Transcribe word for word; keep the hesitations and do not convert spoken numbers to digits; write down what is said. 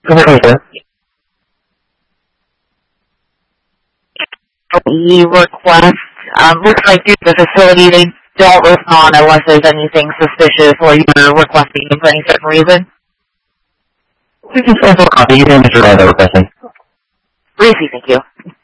Communicator. The request, um, looks like due to the facility, they don't respond unless there's anything suspicious or you're requesting for any certain reason. We can send a copy. You can just write the requesting. Receive, thank you.